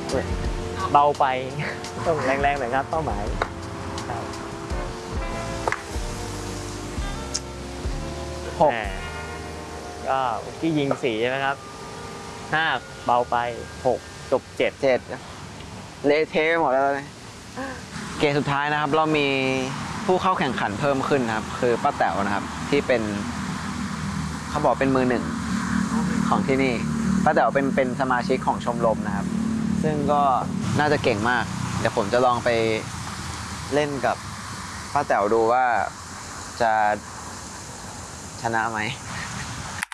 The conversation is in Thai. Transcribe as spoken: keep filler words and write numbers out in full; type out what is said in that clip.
เบาไปต้องแรงๆหน่อยครับเป้าหมายหกก็ที่ยิงสี่ใช่ไหมครับห้าเบาไปหกจบเจ็ดเจ็ดเละเทะหมดแล้วเลยเกมสุดท้ายนะครับ เรามีผู้เข้าแข่งขันเพิ่มขึ้นนะครับ คือป้าแต๋วนะครับ ที่เป็นเขาบอกเป็นมือหนึ่งของที่นี่ป้าแต๋วเป็นเป็นสมาชิกของชมรมนะครับ ซึ่งก็น่าจะเก่งมาก เดี๋ยวผมจะลองไปเล่นกับป้าแต๋วดูว่าจะชนะไหม